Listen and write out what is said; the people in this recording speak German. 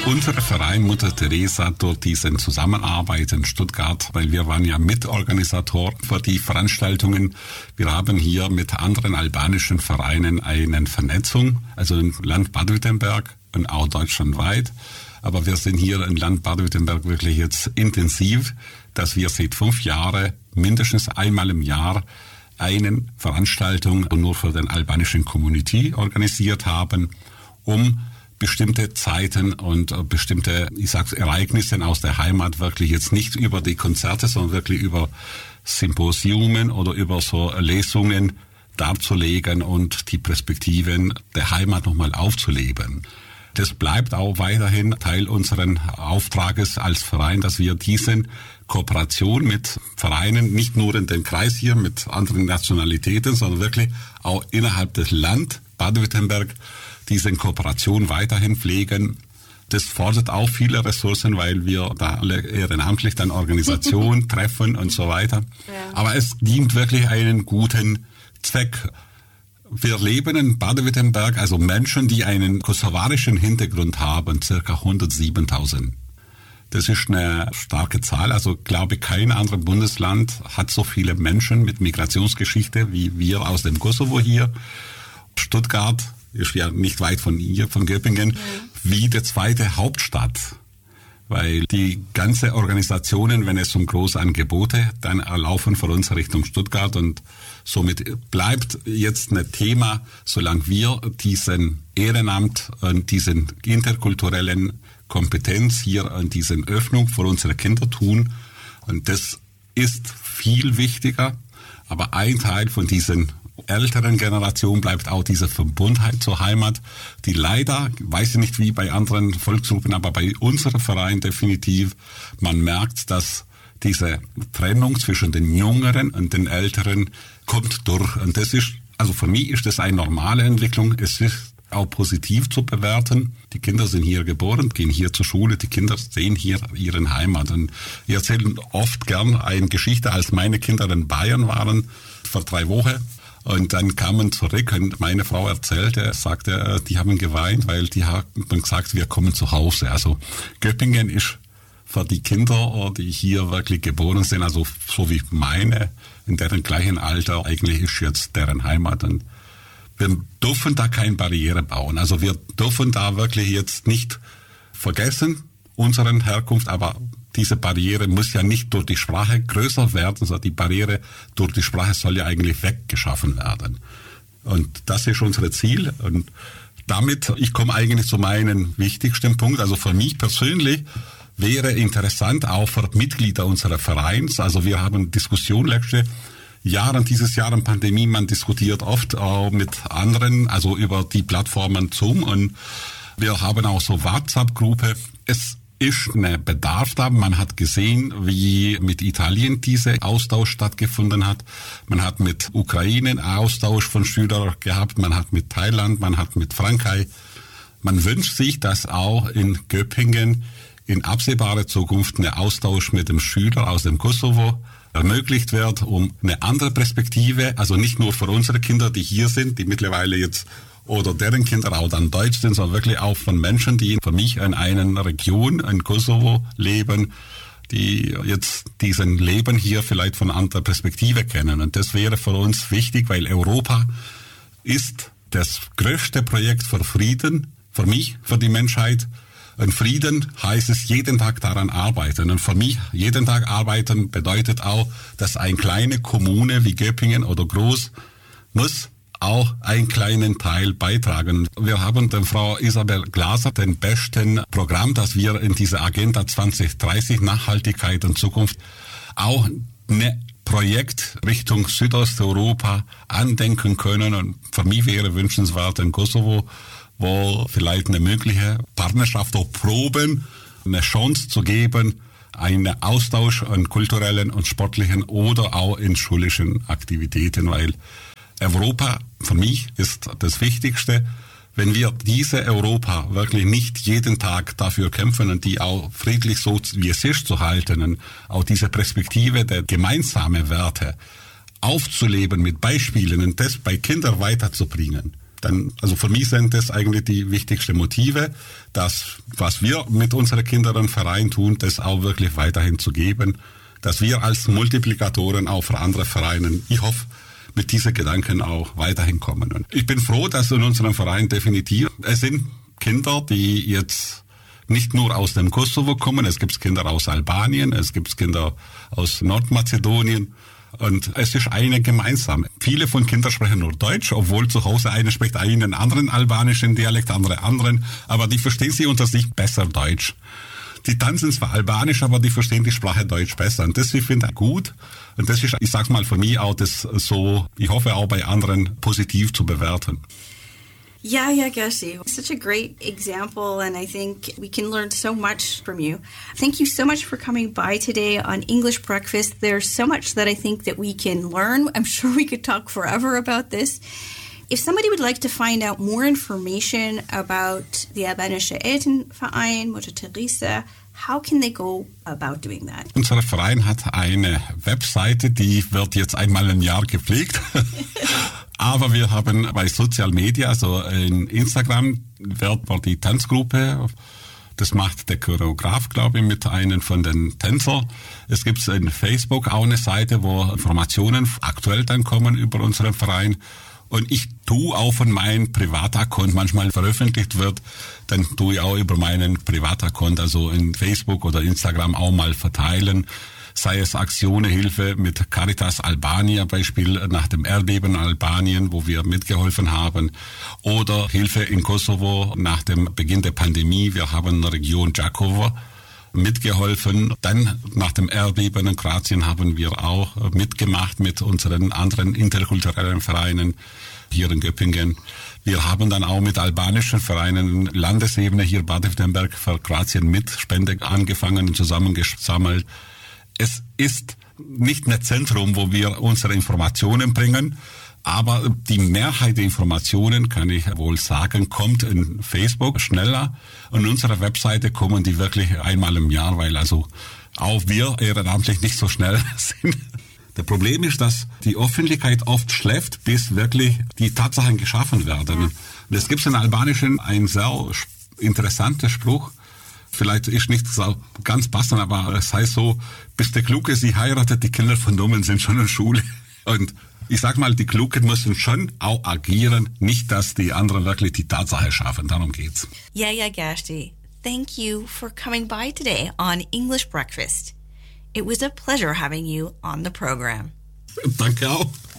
Unser Verein Mutter Teresa durch diesen Zusammenarbeit in Stuttgart, weil wir waren ja Mitorganisator für die Veranstaltungen. Wir haben hier mit anderen albanischen Vereinen eine Vernetzung, also im Land Baden-Württemberg und auch deutschlandweit. Aber wir sind hier im Land Baden-Württemberg wirklich jetzt intensiv, dass wir seit 5 Jahren mindestens einmal im Jahr eine Veranstaltung nur für den albanischen Community organisiert haben, um bestimmte Zeiten und bestimmte, Ereignisse aus der Heimat wirklich jetzt nicht über die Konzerte, sondern wirklich über Symposien oder über so Lesungen darzulegen und die Perspektiven der Heimat nochmal aufzuleben. Das bleibt auch weiterhin Teil unseren Auftrages als Verein, dass wir diesen Kooperation mit Vereinen, nicht nur in den Kreis hier mit anderen Nationalitäten, sondern wirklich auch innerhalb des Landes Baden-Württemberg diese Kooperation weiterhin pflegen. Das fordert auch viele Ressourcen, weil wir da alle ehrenamtlich dann Organisationen treffen und so weiter. Ja. Aber es dient wirklich einen guten Zweck. Wir leben in Baden-Württemberg, also Menschen, die einen kosovarischen Hintergrund haben, circa 107.000. Das ist eine starke Zahl. Also glaube ich, kein anderes Bundesland hat so viele Menschen mit Migrationsgeschichte wie wir aus dem Kosovo hier. Stuttgart ist ja nicht weit von hier, von Göppingen, wie die zweite Hauptstadt. Weil die ganze Organisationen, wenn es um große Angebote, dann laufen von uns Richtung Stuttgart und somit bleibt jetzt ein Thema, solange wir diesen Ehrenamt und diesen interkulturellen Kompetenz hier und diesen Öffnung für unsere Kinder tun. Und das ist viel wichtiger, aber ein Teil von diesen älteren Generation bleibt auch diese Verbundenheit zur Heimat, die leider, weiß ich nicht wie bei anderen Volksgruppen, aber bei unserem Verein definitiv, man merkt, dass diese Trennung zwischen den Jüngeren und den Älteren kommt durch. Und das ist, also für mich ist das eine normale Entwicklung. Es ist auch positiv zu bewerten. Die Kinder sind hier geboren, gehen hier zur Schule, die Kinder sehen hier ihre Heimat. Und wir erzählen oft gern eine Geschichte, als meine Kinder in Bayern waren, vor 3 Wochen. Und dann kamen zurück und meine Frau sagte, die haben geweint, weil die haben gesagt, wir kommen zu Hause. Also Göppingen ist für die Kinder, die hier wirklich geboren sind, also so wie meine, in deren gleichen Alter, eigentlich ist jetzt deren Heimat. Und wir dürfen da keine Barriere bauen. Also wir dürfen da wirklich jetzt nicht vergessen, unsere Herkunft, aber diese Barriere muss ja nicht durch die Sprache größer werden, sondern die Barriere durch die Sprache soll ja eigentlich weggeschaffen werden. Und das ist unser Ziel. Und damit, ich komme eigentlich zu meinem wichtigsten Punkt. Also für mich persönlich wäre interessant, auch für Mitglieder unseres Vereins. Also wir haben Diskussionen letzte Jahr und dieses Jahr in Pandemie, man diskutiert oft auch mit anderen, also über die Plattformen Zoom. Und wir haben auch so WhatsApp-Gruppe. Es ist ein Bedarf da. Man hat gesehen, wie mit Italien dieser Austausch stattgefunden hat. Man hat mit Ukraine einen Austausch von Schülern gehabt. Man hat mit Thailand, man hat mit Frankreich. Man wünscht sich, dass auch in Göppingen in absehbarer Zukunft ein Austausch mit dem Schüler aus dem Kosovo ermöglicht wird, um eine andere Perspektive, also nicht nur für unsere Kinder, die hier sind, die mittlerweile jetzt oder deren Kinder auch dann deutsch sind, sondern wirklich auch von Menschen, die für mich in einer Region, in Kosovo leben, die jetzt diesen Leben hier vielleicht von anderer Perspektive kennen. Und das wäre für uns wichtig, weil Europa ist das größte Projekt für Frieden, für mich, für die Menschheit. Und Frieden heißt es, jeden Tag daran arbeiten. Und für mich, jeden Tag arbeiten bedeutet auch, dass eine kleine Kommune wie Göppingen oder Groß muss auch einen kleinen Teil beitragen. Wir haben der Frau Isabel Glaser den besten Programm, dass wir in dieser Agenda 2030 Nachhaltigkeit und Zukunft auch ein Projekt Richtung Südosteuropa andenken können. Und für mich wäre wünschenswert in Kosovo, wo vielleicht eine mögliche Partnerschaft auch proben, eine Chance zu geben, einen Austausch an kulturellen und sportlichen oder auch in schulischen Aktivitäten, weil Europa für mich ist das Wichtigste. Wenn wir diese Europa wirklich nicht jeden Tag dafür kämpfen und die auch friedlich so wie es ist zu halten und auch diese Perspektive der gemeinsamen Werte aufzuleben mit Beispielen und das bei Kindern weiterzubringen, Also für mich sind das eigentlich die wichtigsten Motive, dass was wir mit unseren Kindern im Verein tun, das auch wirklich weiterhin zu geben, dass wir als Multiplikatoren auch für andere Vereine, ich hoffe, mit diesen Gedanken auch weiterhin kommen. Und ich bin froh, dass in unserem Verein definitiv, es sind Kinder, die jetzt nicht nur aus dem Kosovo kommen, es gibt Kinder aus Albanien, es gibt Kinder aus Nordmazedonien und es ist eine gemeinsame. Viele von Kindern sprechen nur Deutsch, obwohl zu Hause einer spricht einen anderen albanischen Dialekt, andere anderen, aber die verstehen sie unter sich besser Deutsch. Die tanzen zwar albanisch, aber die verstehen die Sprache Deutsch besser. Und das finde ich gut. Und das ist, ich sag's mal, für mich auch das so, ich hoffe auch bei anderen positiv zu bewerten. Yeah, Gershi. Such a great example, and I think we can learn so much from you. Thank you so much for coming by today on English Breakfast. There's so much that I think that we can learn. I'm sure we could talk forever about this. If somebody would like to find out more information about the Albanische Elternverein, Mutter Teresa, how can they go about doing that? Unser Verein hat eine Webseite, die wird jetzt einmal im Jahr gepflegt. Aber wir haben bei Social Media, also in Instagram, wird die Tanzgruppe, das macht der Choreograf, glaube ich, mit einem von den Tänzern. Es gibt in Facebook auch eine Seite, wo Informationen aktuell dann kommen über unseren Verein. Und ich tue auch von meinem Privataccount, manchmal veröffentlicht wird, dann tue ich auch über meinen Privataccount, also in Facebook oder Instagram auch mal verteilen. Sei es Aktionen, Hilfe mit Caritas Albania, Beispiel nach dem Erdbeben in Albanien, wo wir mitgeholfen haben, oder Hilfe in Kosovo nach dem Beginn der Pandemie. Wir haben in der Region Đakovo mitgeholfen. Dann nach dem Erdbeben in Kroatien haben wir auch mitgemacht mit unseren anderen interkulturellen Vereinen hier in Göppingen. Wir haben dann auch mit albanischen Vereinen Landesebene hier Baden-Württemberg für Kroatien mit Spende angefangen und zusammengesammelt. Es ist nicht ein Zentrum, wo wir unsere Informationen bringen, aber die Mehrheit der Informationen, kann ich wohl sagen, kommt in Facebook schneller. Und unsere Webseite kommen die wirklich einmal im Jahr, weil also auch wir ehrenamtlich nicht so schnell sind. Das Problem ist, dass die Öffentlichkeit oft schläft, bis wirklich die Tatsachen geschaffen werden. Und es gibt in Albanischen einen sehr interessanten Spruch, vielleicht ist nicht so ganz passend, aber es heißt so, bis der Kluge sie heiratet, die Kinder von Dummen sind schon in Schule. Und ich sag mal, die Klugen müssen schon auch agieren, nicht, dass die anderen wirklich die Tatsache schaffen. Darum geht's. Yaya Gashti, thank you for coming by today on English Breakfast. It was a pleasure having you on the program. Danke auch.